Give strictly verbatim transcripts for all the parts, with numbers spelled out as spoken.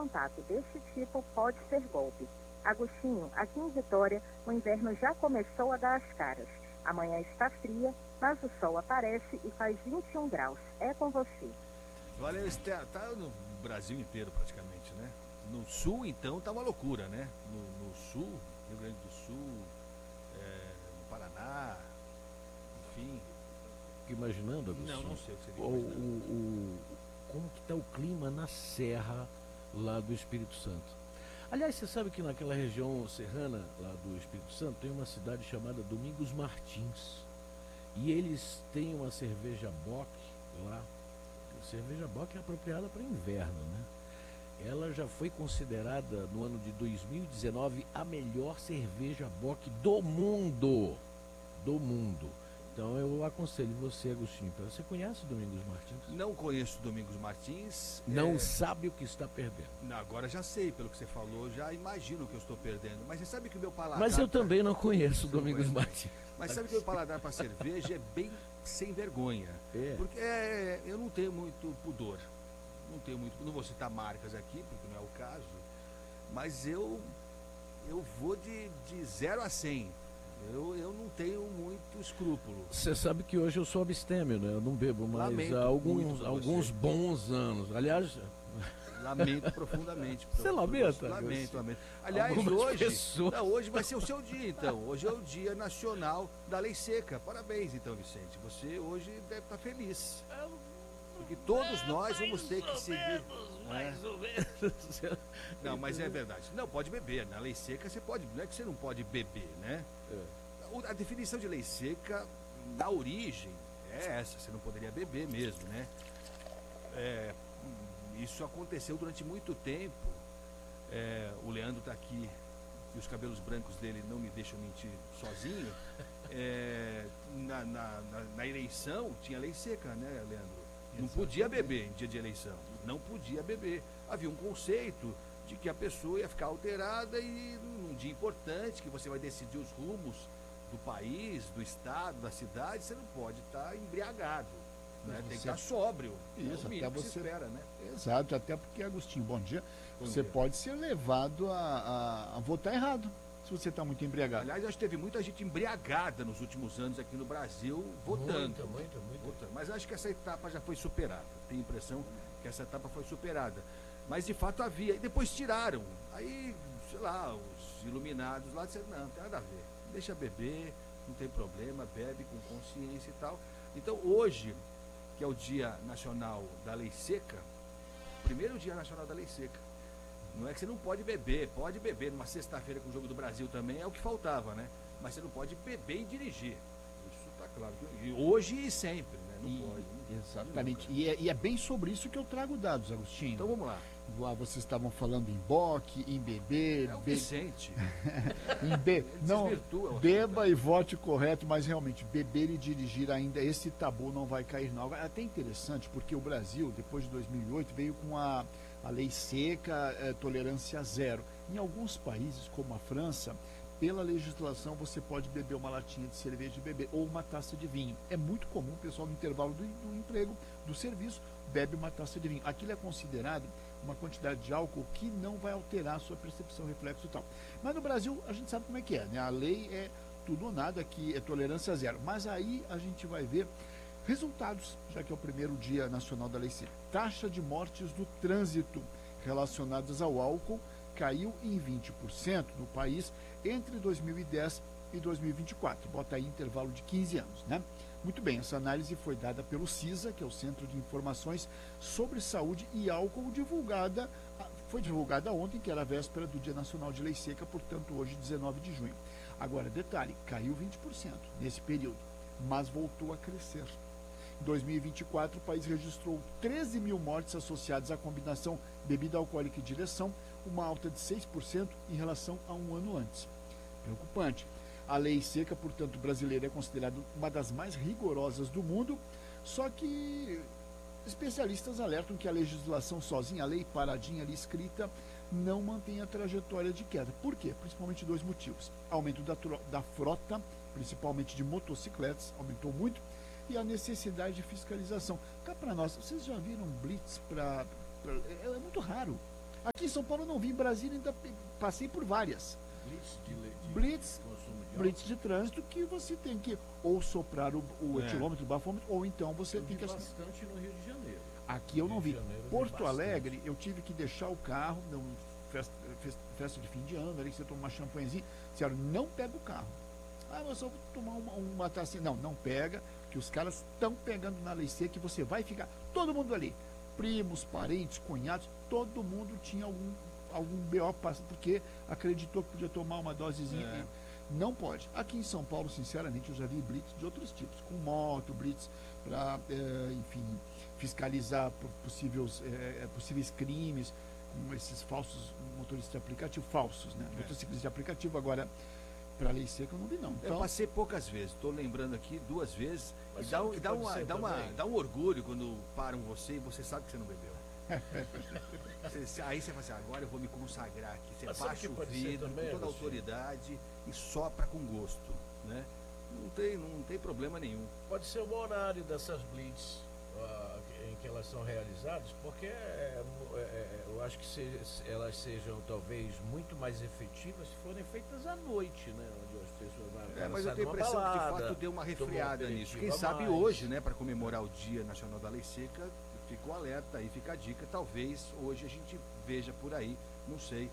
contato deste tipo pode ser golpe. Agostinho, aqui em Vitória, o inverno já começou a dar as caras. Amanhã está fria, mas o sol aparece e faz vinte e um graus. É com você. Valeu, Esther. Tá no Brasil inteiro praticamente, né? No sul, então, tá uma loucura, né? No, no sul, Rio Grande do Sul, é, no Paraná, enfim. Imaginando, Agostinho? Não, não sei o que seria. O, o, o, como que está o clima na serra lá do Espírito Santo? Aliás, você sabe que naquela região serrana lá do Espírito Santo tem uma cidade chamada Domingos Martins. E eles têm uma cerveja Bock lá. A cerveja Bock é apropriada para inverno, né? Ela já foi considerada no ano de dois mil e dezenove a melhor cerveja Bock do mundo. Do mundo. Então eu aconselho você, Agostinho. Você conhece o Domingos Martins? Não conheço o Domingos Martins. Não é... sabe o que está perdendo. Agora já sei, pelo que você falou, já imagino o que eu estou perdendo. Mas você sabe que o meu paladar... Mas eu também não conheço o Domingos conhece. Martins. Mas sabe que o meu paladar para cerveja é bem sem vergonha. É. Porque é, eu não tenho muito pudor. Não tenho muito... Não vou citar marcas aqui, porque não é o caso. Mas eu, eu vou de, de zero a cem. Eu, eu não tenho muito escrúpulo. Você sabe que hoje eu sou abstêmio, né? Eu não bebo mais Lamento há alguns, por alguns você. bons anos. Aliás, Lamento profundamente. Você lamenta? Lamento, lamento. Aliás, Algumas hoje, pessoas... não, hoje vai ser o seu dia, então. Hoje é o Dia Nacional da Lei Seca. Parabéns, então, Vicente. Você hoje deve estar feliz. Porque todos nós vamos ter que seguir. Mais ou menos. Não, mas é verdade. Não, pode beber. Na lei seca você pode. Não é que você não pode beber, né? É. A definição de lei seca, na origem, é essa. Você não poderia beber mesmo, né? É, isso aconteceu durante muito tempo. É, o Leandro está aqui e os cabelos brancos dele não me deixam mentir sozinho. É, na, na, na, na eleição tinha lei seca, né, Leandro? Não podia beber em dia de eleição, não podia beber. Havia um conceito de que a pessoa ia ficar alterada e num dia importante, que você vai decidir os rumos do país, do estado, da cidade, você não pode estar embriagado, né? Tem que estar sóbrio. Isso, é o mínimo até que se você... espera, né? Exato, até porque, Agostinho, bom dia, Bom você dia. pode ser levado a, a, a votar errado, se você está muito embriagado. Aliás, acho que teve muita gente embriagada nos últimos anos aqui no Brasil, votando. Muito, muito, muito. Votando. Mas acho que essa etapa já foi superada. Tenho a impressão que essa etapa foi superada. Mas de fato havia. E depois tiraram. Aí, sei lá, os iluminados lá disseram, não, não tem nada a ver. Deixa beber, não tem problema, bebe com consciência e tal. Então hoje, que é o Dia Nacional da Lei Seca, primeiro Dia Nacional da Lei Seca. Não é que você não pode beber, pode beber numa sexta-feira com o Jogo do Brasil também, é o que faltava, né? Mas você não pode beber e dirigir. Isso tá claro. E hoje e sempre, né? Não E, pode. Não, exatamente. nunca. E é, e é bem sobre isso que eu trago dados, Agostinho. Então vamos lá. Ah, vocês estavam falando em boque, em beber, É o be... Vicente. em be... não, Desvirtua o beba assunto. e vote correto, mas realmente beber e dirigir ainda, esse tabu não vai cair não. Agora, é até interessante, porque o Brasil, depois de dois mil e oito, veio com a, a lei seca, eh, tolerância zero. Em alguns países, como a França, pela legislação você pode beber uma latinha de cerveja e beber, ou uma taça de vinho. É muito comum o pessoal no intervalo do, do emprego, do serviço, bebe uma taça de vinho. Aquilo é considerado uma quantidade de álcool que não vai alterar a sua percepção, reflexo e tal. Mas no Brasil a gente sabe como é que é, né? A lei é tudo ou nada, aqui é tolerância zero. Mas aí a gente vai ver resultados, já que é o primeiro Dia Nacional da Lei Seca. Taxa de mortes do trânsito relacionadas ao álcool caiu em vinte por cento no país entre dois mil e dez e dois mil e vinte e quatro. Bota aí intervalo de quinze anos, né? Muito bem, essa análise foi dada pelo CISA, que é o Centro de Informações sobre Saúde e Álcool, divulgada, foi divulgada ontem, que era a véspera do Dia Nacional de Lei Seca, portanto hoje, dezenove de junho. Agora, detalhe, caiu vinte por cento nesse período, mas voltou a crescer. Em dois mil e vinte e quatro, o país registrou treze mil mortes associadas à combinação bebida alcoólica e direção, uma alta de seis por cento em relação a um ano antes. Preocupante. A lei seca, portanto, brasileira é considerada uma das mais rigorosas do mundo, só que especialistas alertam que a legislação sozinha, a lei paradinha ali escrita, não mantém a trajetória de queda. Por quê? Principalmente dois motivos. Aumento da, da frota, principalmente de motocicletas, aumentou muito, e a necessidade de fiscalização. Cá para nós, vocês já viram blitz para... É, é muito raro. Aqui em São Paulo eu não vi, em Brasília ainda passei por várias. Blitz de, de Blitz, consumo de blitz de trânsito que você tem que ou soprar o, o É. etilômetro, o bafômetro, ou então você Eu tem vi que... bastante no Rio de Janeiro. Aqui eu não Rio vi. de Janeiro eu vi Porto bastante. Alegre, eu tive que deixar o carro, num festa, festa, festa de fim de ano, ali que você toma uma champanhezinha, disseram, não pega o carro. Ah, mas eu só vou tomar uma, uma taça. Não, não pega, que os caras estão pegando na lei seca, que você vai ficar, todo mundo ali, primos, parentes, cunhados, todo mundo tinha algum, algum B O porque acreditou que podia tomar uma dosezinha. É. E não pode. Aqui em São Paulo, sinceramente, eu já vi blitz de outros tipos, com moto, blitz para, é, enfim, fiscalizar possíveis, é, possíveis crimes, com esses falsos motoristas de aplicativo, falsos, né? É. Motociclistas de aplicativo, agora, para lei seca eu não vi não. Eu Então, passei poucas vezes, estou lembrando aqui duas vezes. Mas E dá, sabe um, o que dá, pode uma, ser dá, uma, também? dá um orgulho quando param você e você sabe que você não bebeu. Você- aí você fala assim, agora eu vou me consagrar aqui. Você Mas sabe baixa que o pode ser vidro também, com toda a Agostinho? autoridade e sopra com gosto, né? Não tem, não tem problema nenhum. Pode ser o horário dessas blitz ah, em que elas são realizadas, porque é, é, é, eu acho que se, se elas sejam talvez muito mais efetivas se forem feitas à noite, né? Onde as pessoas vão, É, elas mas eu saem tenho a numa impressão que de balada, fato deu uma tomam um refriada aperitivo nisso. Quem a sabe mais. hoje, né, para comemorar o Dia Nacional da Lei Seca, fica o alerta aí, fica a dica. Talvez hoje a gente veja por aí, não sei,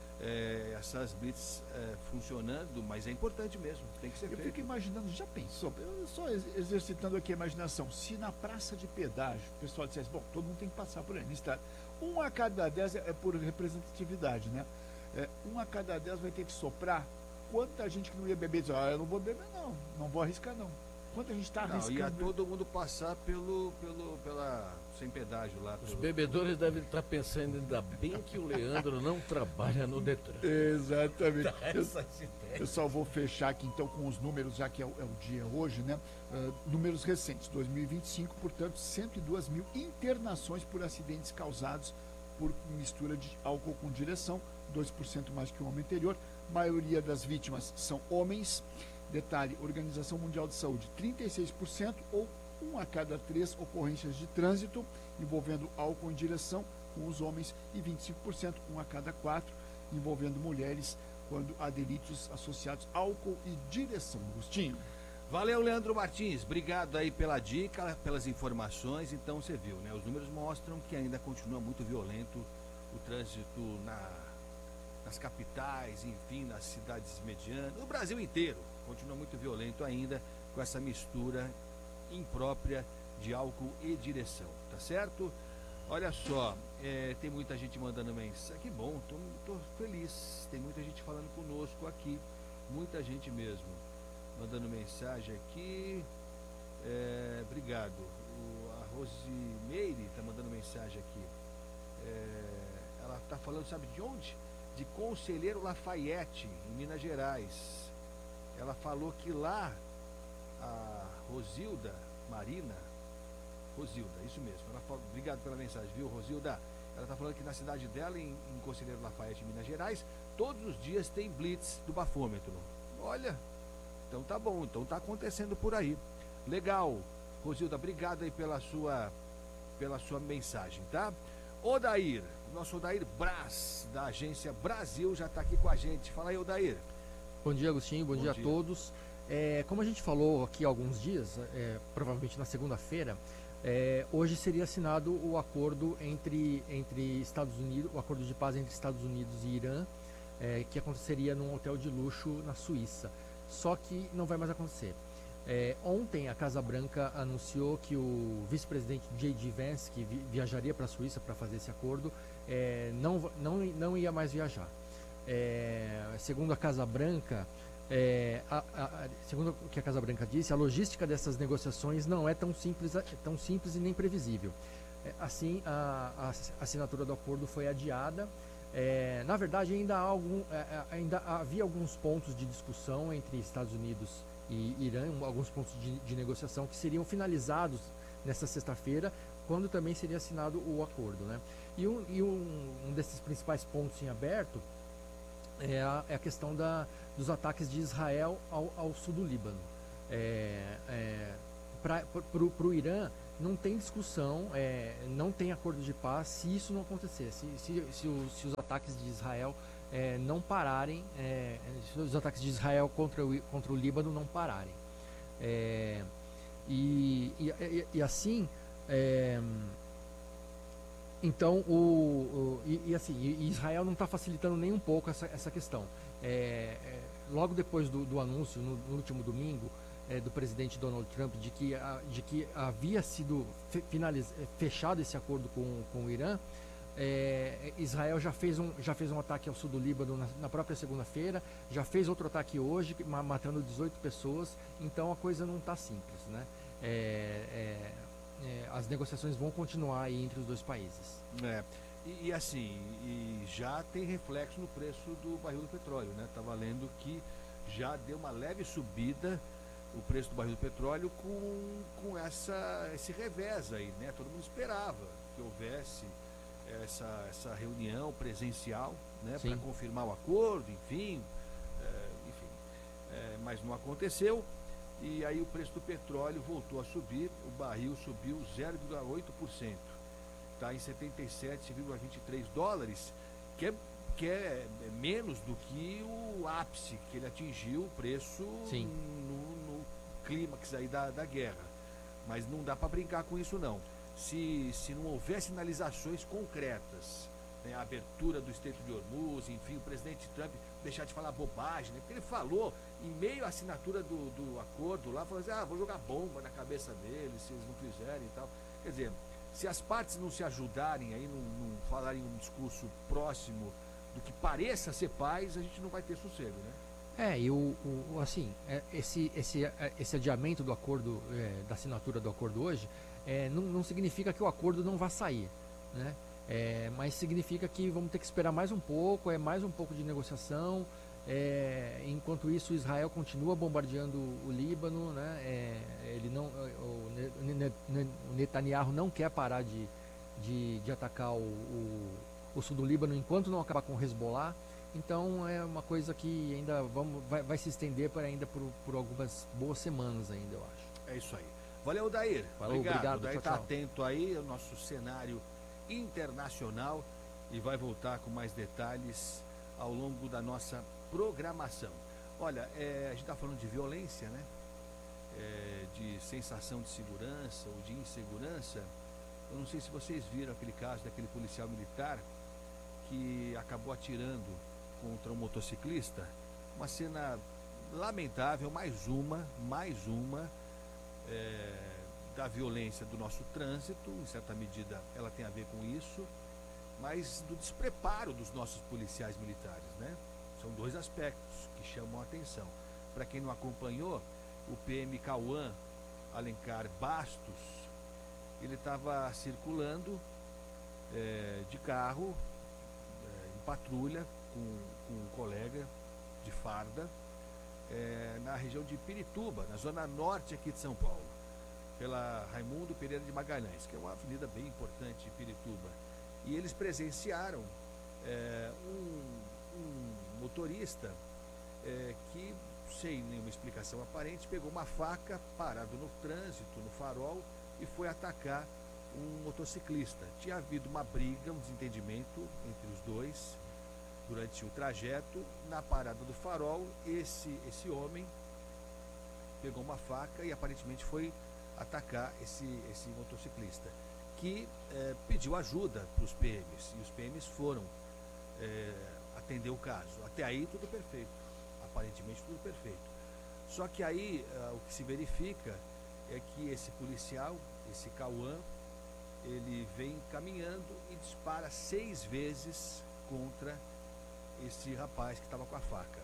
é, essas blitz é, funcionando, mas é importante mesmo, tem que ser eu feito. fico imaginando, já pensou, eu só ex- exercitando aqui a imaginação, se na praça de pedágio o pessoal dissesse, bom, todo mundo tem que passar por aí, no estado, um a cada dez é, é por representatividade, né? É, um a cada dez vai ter que soprar, quanta gente que não ia beber diz, ah, eu não vou beber não, não vou arriscar não. Quanta gente está Não, ia arriscando. todo mundo passar pelo, pelo, pela, sem pedágio lá. Os pelo- bebedores devem estar pensando, ainda bem que o Leandro não trabalha no Detran. Exatamente. Dá Eu, essas ideias. eu só vou fechar aqui então com os números, já que é o, é o dia hoje, né? Ah, números recentes, dois mil e vinte e cinco, portanto, cento e duas mil internações por acidentes causados por mistura de álcool com direção, dois por cento mais que o ano anterior. Maioria das vítimas são homens. Detalhe, Organização Mundial de Saúde, trinta e seis por cento ou um a cada três ocorrências de trânsito envolvendo álcool em direção com os homens e vinte e cinco por cento, um a cada quatro, envolvendo mulheres quando há delitos associados a álcool e direção. Agostinho. Valeu, Leandro Martins. Obrigado aí pela dica, pelas informações. Então você viu, né? Os números mostram que ainda continua muito violento o trânsito na, nas capitais, enfim, nas cidades medianas, no Brasil inteiro. Continua muito violento ainda com essa mistura imprópria de álcool e direção, tá certo? Olha só, é, tem muita gente mandando mensagem. Que bom, tô, tô feliz. Tem muita gente falando conosco aqui, muita gente mesmo mandando mensagem aqui. É, obrigado. O, a Rosimeire está mandando mensagem aqui. É, ela está falando, sabe de onde? De Conselheiro Lafayette, em Minas Gerais. Ela falou que lá a Rosilda Marina, Rosilda, isso mesmo. Ela falou, obrigado pela mensagem, viu, Rosilda? Ela está falando que na cidade dela, em, em Conselheiro Lafayette, em Minas Gerais, todos os dias tem blitz do bafômetro. Olha, então tá bom, então tá acontecendo por aí. Legal, Rosilda, obrigado aí pela sua, pela sua mensagem, tá? Odair, nosso Odair Braz, da agência Brasil, já está aqui com a gente. Fala aí, Odair. Bom dia, Agostinho. Bom, Bom dia, dia. a todos. É, como a gente falou aqui há alguns dias, é, provavelmente na segunda-feira, é, hoje seria assinado o acordo entre, entre Estados Unidos, o acordo de paz entre Estados Unidos e Irã, é, que aconteceria num hotel de luxo na Suíça. Só que não vai mais acontecer. É, ontem a Casa Branca anunciou que o vice-presidente J D Vance, que vi, viajaria para a Suíça para fazer esse acordo, é, não, não, não ia mais viajar. É, segundo a Casa Branca, é, a, a, segundo o que a Casa Branca disse, a logística dessas negociações não é tão simples, tão simples e nem previsível. É, assim, a, a assinatura do acordo foi adiada. É, na verdade, ainda, há algum, é, ainda havia alguns pontos de discussão entre Estados Unidos e Irã, alguns pontos de, de negociação que seriam finalizados nesta sexta-feira, quando também seria assinado o acordo, né? E, um, e um, um desses principais pontos em aberto é a, é a questão da, dos ataques de Israel ao, ao sul do Líbano. É, é, para o Irã, não tem discussão, é, não tem acordo de paz se isso não acontecer, se, se, se, os, se os ataques de Israel é, não pararem, é, se os ataques de Israel contra o, contra o Líbano não pararem. É, e, e, e, e assim, é, então, o, o e, e assim, e Israel não está facilitando nem um pouco essa, essa questão. É, é, logo depois do, do anúncio, no, no último domingo, é, do presidente Donald Trump, de que, a, de que havia sido fe, finaliz, fechado esse acordo com, com o Irã, é, Israel já fez, um, já fez um ataque ao sul do Líbano na, na própria segunda-feira, já fez outro ataque hoje, matando dezoito pessoas, então a coisa não está simples, né? É, é, é, as negociações vão continuar aí entre os dois países. É. E, e assim, e já tem reflexo no preço do barril do petróleo, né? Tá valendo que já deu uma leve subida o preço do barril do petróleo com, com essa, esse revés aí, né? Todo mundo esperava que houvesse essa, essa reunião presencial, né? Para confirmar o acordo, enfim, é, enfim, é, mas não aconteceu. E aí o preço do petróleo voltou a subir, o barril subiu zero vírgula oito por cento, está em setenta e sete vírgula vinte e três dólares, que é, que é menos do que o ápice que ele atingiu, o preço no, no clímax aí da, da guerra. Mas não dá para brincar com isso não. Se, se não houver sinalizações concretas, né, a abertura do Estreito de Hormuz, enfim, o presidente Trump deixar de falar bobagem, né, porque ele falou em meio à assinatura do, do acordo lá, falou assim, ah, vou jogar bomba na cabeça deles se eles não fizerem e tal. Quer dizer, se as partes não se ajudarem aí, não, não falarem um discurso próximo do que pareça ser paz, a gente não vai ter sossego, né? É, e o, o assim, é, esse, esse, esse adiamento do acordo, é, da assinatura do acordo hoje, é, não, não significa que o acordo não vá sair, né? É, mas significa que vamos ter que esperar mais um pouco, é mais um pouco de negociação. É, enquanto isso, Israel continua bombardeando o Líbano, né? É, ele não, o, o Netanyahu não quer parar de, de, de atacar o, o, o sul do Líbano enquanto não acabar com o Hezbollah. Então é uma coisa que ainda vamos, vai, vai se estender por, ainda por, por algumas boas semanas ainda, eu acho. É isso aí. Valeu, Dair. Valeu, obrigado. obrigado. O Dair está atento aí ao nosso cenário internacional e vai voltar com mais detalhes ao longo da nossa programação. Olha, é, a gente está falando de violência, né? É, de sensação de segurança ou de insegurança. Eu não sei se vocês viram aquele caso daquele policial militar que acabou atirando contra um motociclista. Uma cena lamentável, mais uma, mais uma é, da violência do nosso trânsito. Em certa medida ela tem a ver com isso, mas do despreparo dos nossos policiais militares, né? São dois aspectos que chamam a atenção. Para quem não acompanhou, o P M Cauã Alencar Bastos, ele estava circulando é, de carro, é, em patrulha, com, com um colega de farda, é, na região de Pirituba, na zona norte aqui de São Paulo, pela Raimundo Pereira de Magalhães, que é uma avenida bem importante em Pirituba. E eles presenciaram é, um, um motorista é, que, sem nenhuma explicação aparente, pegou uma faca parado no trânsito, no farol, e foi atacar um motociclista. Tinha havido uma briga, um desentendimento entre os dois durante o trajeto. Na parada do farol, esse, esse homem pegou uma faca e aparentemente foi atacar esse, esse motociclista, que é, pediu ajuda para os P Ms, e os P Ms foram é, atender o caso. Até aí tudo perfeito, aparentemente tudo perfeito. Só que aí uh, o que se verifica é que esse policial, esse Cauã, ele vem caminhando e dispara seis vezes contra esse rapaz que estava com a faca,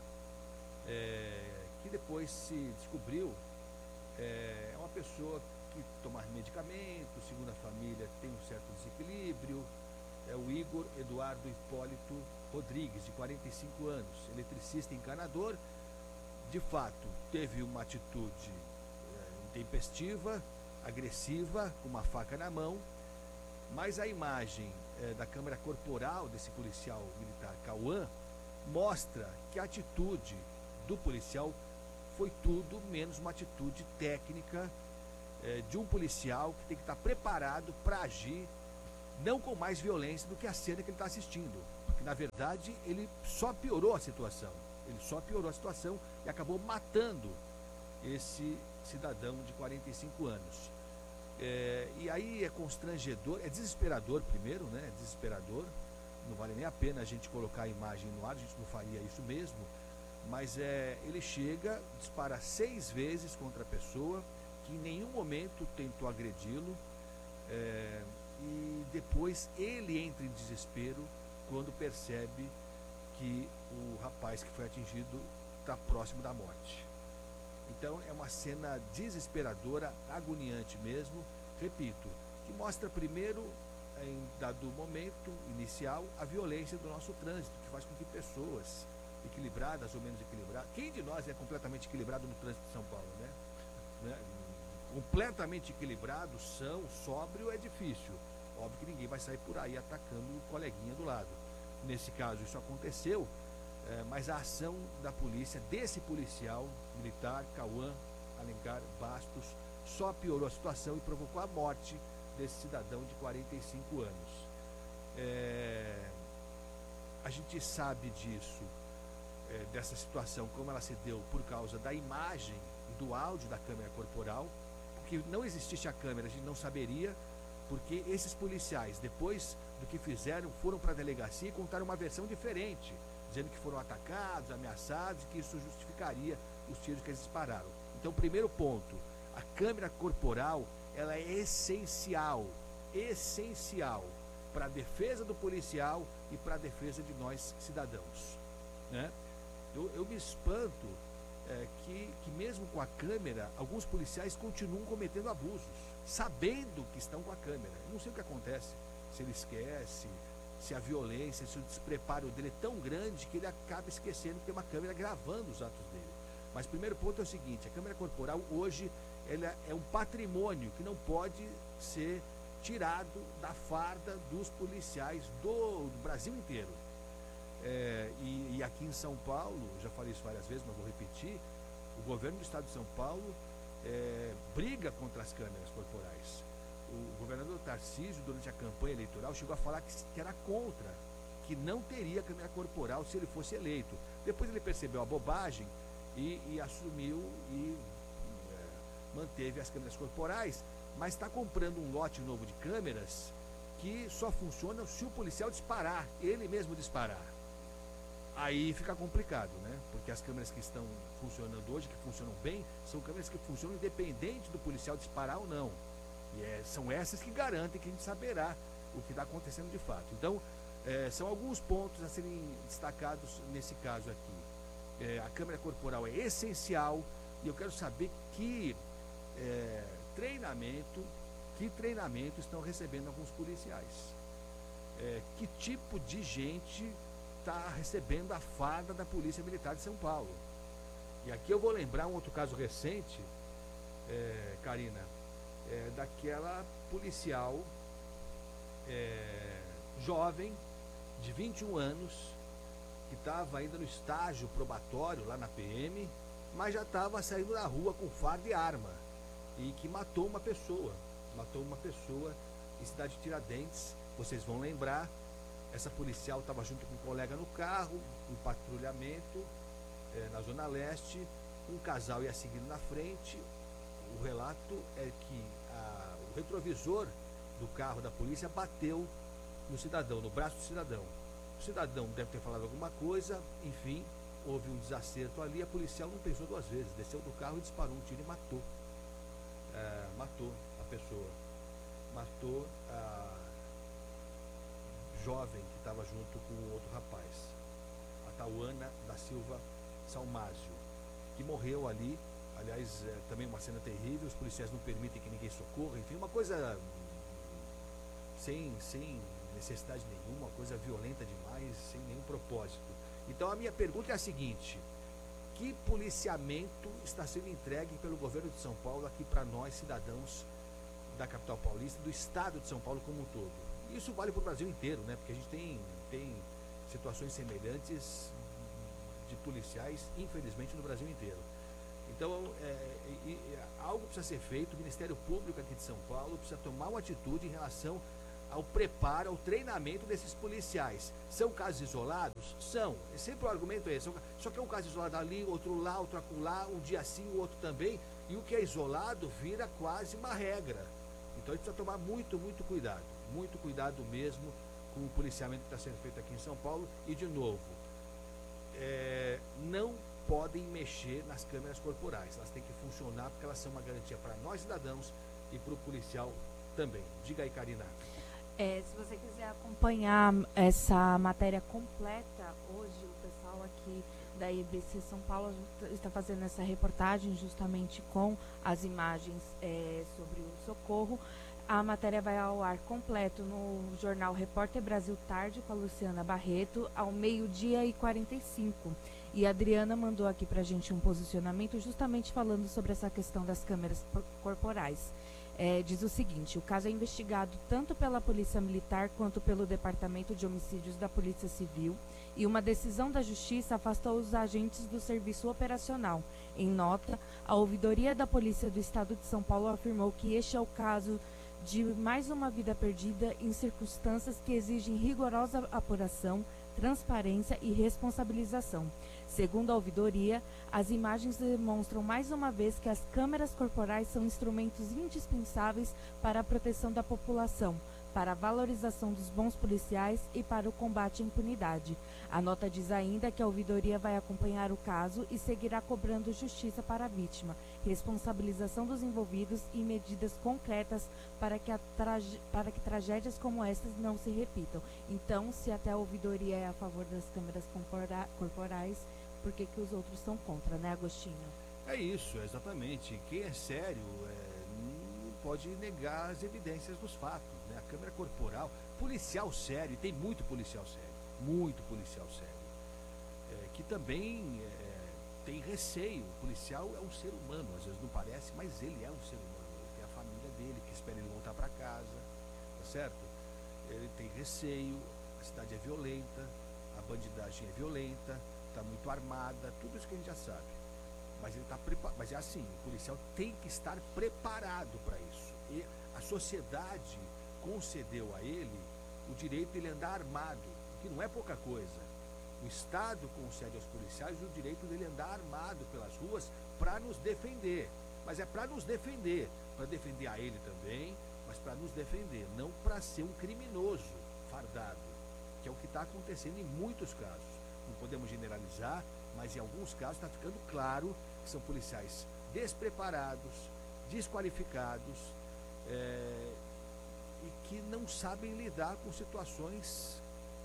é, que depois se descobriu é, é uma pessoa que toma medicamento, segundo a família tem um certo desequilíbrio. É o Igor Eduardo Hipólito Rodrigues, de quarenta e cinco anos, eletricista encanador. De fato, teve uma atitude é, intempestiva, agressiva, com uma faca na mão, mas a imagem é, da câmera corporal desse policial militar Cauã mostra que a atitude do policial foi tudo menos uma atitude técnica é, de um policial que tem que estar preparado para agir não com mais violência do que a cena que ele está assistindo. Porque, na verdade, ele só piorou a situação. Ele só piorou a situação e acabou matando esse cidadão de quarenta e cinco anos. É, e aí é constrangedor, é desesperador primeiro, né? É desesperador. Não vale nem a pena a gente colocar a imagem no ar, a gente não faria isso mesmo. Mas é, ele chega, dispara seis vezes contra a pessoa, que em nenhum momento tentou agredi-lo. É, e depois ele entra em desespero quando percebe que o rapaz que foi atingido está próximo da morte. Então é uma cena desesperadora, agoniante mesmo, repito, que mostra primeiro, em dado momento inicial, a violência do nosso trânsito, que faz com que pessoas equilibradas ou menos equilibradas, quem de nós é completamente equilibrado no trânsito de São Paulo, né? né? Completamente equilibrado, são, sóbrio é difícil. Óbvio que ninguém vai sair por aí atacando o coleguinha do lado. Nesse caso isso aconteceu, é, mas a ação da polícia, desse policial militar, Cauã Alencar Bastos, só piorou a situação e provocou a morte desse cidadão de quarenta e cinco anos. É, a gente sabe disso, é, dessa situação, como ela se deu por causa da imagem e do áudio da câmera corporal, porque não existisse a câmera, a gente não saberia, porque esses policiais, depois do que fizeram, foram para a delegacia e contaram uma versão diferente, dizendo que foram atacados, ameaçados e que isso justificaria os tiros que eles dispararam. Então, primeiro ponto, a câmera corporal, ela é essencial, essencial para a defesa do policial e para a defesa de nós cidadãos, né? Eu, eu me espanto é, que, que mesmo com a câmera, alguns policiais continuam cometendo abusos, sabendo que estão com a câmera. Eu não sei o que acontece, se ele esquece, se a violência, se o despreparo dele é tão grande que ele acaba esquecendo que tem uma câmera gravando os atos dele. Mas o primeiro ponto é o seguinte, a câmera corporal hoje ela é um patrimônio que não pode ser tirado da farda dos policiais do, do Brasil inteiro. É, e, e aqui em São Paulo, já falei isso várias vezes, mas vou repetir, o governo do estado de São Paulo é, briga contra as câmeras corporais. O governador Tarcísio, durante a campanha eleitoral, chegou a falar que, que era contra, que não teria câmera corporal se ele fosse eleito. Depois ele percebeu a bobagem e, e assumiu e é, manteve as câmeras corporais, mas está comprando um lote novo de câmeras que só funcionam se o policial disparar, ele mesmo disparar. Aí fica complicado, né? Porque as câmeras que estão funcionando hoje, que funcionam bem, são câmeras que funcionam independente do policial disparar ou não. E é, são essas que garantem que a gente saberá o que está acontecendo de fato. Então, é, são alguns pontos a serem destacados nesse caso aqui. É, a câmera corporal é essencial e eu quero saber que é, treinamento, que treinamento estão recebendo alguns policiais. É, que tipo de gente está recebendo a farda da Polícia Militar de São Paulo. E aqui eu vou lembrar um outro caso recente, é, Karina, é, daquela policial é, jovem, de vinte e um anos, que estava ainda no estágio probatório lá na P M, mas já estava saindo na rua com farda e arma, e que matou uma pessoa, matou uma pessoa em Cidade de Tiradentes. Vocês vão lembrar, essa policial estava junto com um colega no carro, em patrulhamento, é, na Zona Leste, um casal ia seguindo na frente. O relato é que a, o retrovisor do carro da polícia bateu no cidadão, no braço do cidadão. O cidadão deve ter falado alguma coisa, enfim, houve um desacerto ali, a policial não pensou duas vezes, desceu do carro e disparou um tiro e matou. É, matou a pessoa. Matou a jovem que estava junto com o outro rapaz, a Tauana da Silva Salmásio, que morreu ali. Aliás, é, também uma cena terrível, os policiais não permitem que ninguém socorra, enfim, uma coisa sem, sem necessidade nenhuma, uma coisa violenta demais, sem nenhum propósito. Então a minha pergunta é a seguinte: que policiamento está sendo entregue pelo governo de São Paulo aqui para nós, cidadãos da capital paulista, do estado de São Paulo como um todo? Isso vale para o Brasil inteiro, né? Porque a gente tem, tem situações semelhantes de policiais, infelizmente, no Brasil inteiro. Então, é, e, e, algo precisa ser feito, o Ministério Público aqui de São Paulo precisa tomar uma atitude em relação ao preparo, ao treinamento desses policiais. São casos isolados? São. É sempre o argumento é esse. Só que é um caso isolado ali, outro lá, outro acolá, um dia sim, o outro também, e o que é isolado vira quase uma regra. Então a gente precisa tomar muito, muito cuidado, muito cuidado mesmo com o policiamento que está sendo feito aqui em São Paulo. E de novo, é, não podem mexer nas câmeras corporais, elas têm que funcionar porque elas são uma garantia para nós cidadãos e para o policial também. Diga aí, Karina. É, se você quiser acompanhar essa matéria completa, hoje o pessoal aqui da I B C São Paulo está fazendo essa reportagem justamente com as imagens é, sobre o socorro. A matéria vai ao ar completo no jornal Repórter Brasil Tarde, com a Luciana Barreto, ao meio-dia e quarenta e cinco. E a Adriana mandou aqui para a gente um posicionamento justamente falando sobre essa questão das câmeras corporais. É, diz o seguinte: o caso é investigado tanto pela Polícia Militar quanto pelo Departamento de Homicídios da Polícia Civil, e uma decisão da Justiça afastou os agentes do serviço operacional. Em nota, a ouvidoria da Polícia do Estado de São Paulo afirmou que este é o caso de mais uma vida perdida em circunstâncias que exigem rigorosa apuração, transparência e responsabilização. Segundo a ouvidoria, as imagens demonstram mais uma vez que as câmeras corporais são instrumentos indispensáveis para a proteção da população, para a valorização dos bons policiais e para o combate à impunidade. A nota diz ainda que a ouvidoria vai acompanhar o caso e seguirá cobrando justiça para a vítima, responsabilização dos envolvidos e medidas concretas para que, a trage- para que tragédias como estas não se repitam. Então, se até a ouvidoria é a favor das câmeras corpora- corporais, por que que os outros são contra, né, Agostinho? É isso, exatamente. Quem é sério é, não pode negar as evidências dos fatos, né? A câmera corporal, policial sério, e tem muito policial sério, muito policial sério, é, que também é, tem receio. O policial é um ser humano, às vezes não parece, mas ele é um ser humano. Ele tem a família dele que espera ele voltar para casa, tá certo? Ele tem receio, a cidade é violenta, a bandidagem é violenta, está muito armada, tudo isso que a gente já sabe. Mas ele tá preparado. Mas é assim, o policial tem que estar preparado para isso. E a sociedade concedeu a ele o direito de ele andar armado, que não é pouca coisa. O Estado concede aos policiais o direito de ele andar armado pelas ruas para nos defender. Mas é para nos defender, para defender a ele também, mas para nos defender, não para ser um criminoso fardado, que é o que está acontecendo em muitos casos. Não podemos generalizar, mas em alguns casos está ficando claro que são policiais despreparados, desqualificados, é, e que não sabem lidar com situações,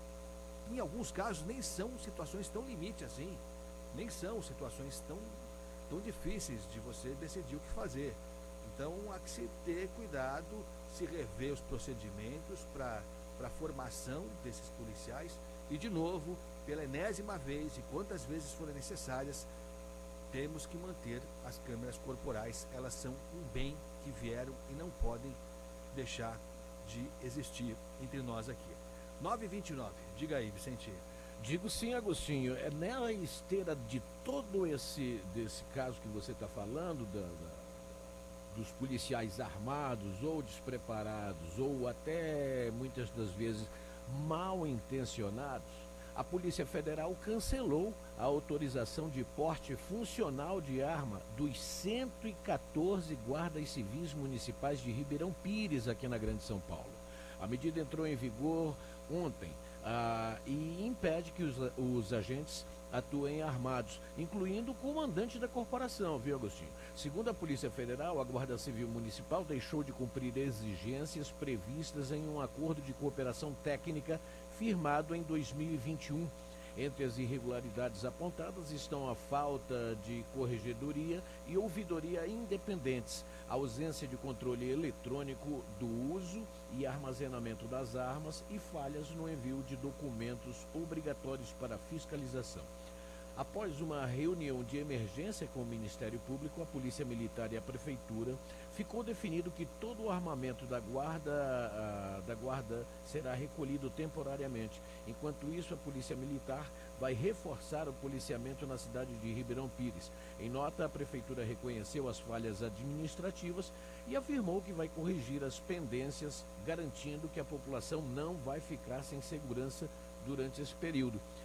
em alguns casos nem são situações tão limite assim, nem são situações tão, tão difíceis de você decidir o que fazer. Então há que se ter cuidado, se rever os procedimentos para a formação desses policiais e, de novo, pela enésima vez e quantas vezes forem necessárias, temos que manter as câmeras corporais. Elas são um bem que vieram e não podem deixar de existir entre nós aqui. nove e vinte e nove, diga aí, Vicente. Digo sim, Agostinho, é nela esteira de todo esse desse caso que você está falando, da, da, dos policiais armados ou despreparados, ou até muitas das vezes mal intencionados, a Polícia Federal cancelou a autorização de porte funcional de arma dos cento e quatorze guardas civis municipais de Ribeirão Pires, aqui na Grande São Paulo. A medida entrou em vigor ontem ah, e impede que os, os agentes atuem armados, incluindo o comandante da corporação, viu, Agostinho? Segundo a Polícia Federal, a Guarda Civil Municipal deixou de cumprir exigências previstas em um acordo de cooperação técnica firmado em dois mil e vinte e um. Entre as irregularidades apontadas estão a falta de corregedoria e ouvidoria independentes, a ausência de controle eletrônico do uso e armazenamento das armas e falhas no envio de documentos obrigatórios para fiscalização. Após uma reunião de emergência com o Ministério Público, a Polícia Militar e a Prefeitura, ficou definido que todo o armamento da guarda, a, da guarda será recolhido temporariamente. Enquanto isso, a Polícia Militar vai reforçar o policiamento na cidade de Ribeirão Pires. Em nota, a Prefeitura reconheceu as falhas administrativas e afirmou que vai corrigir as pendências, garantindo que a população não vai ficar sem segurança durante esse período.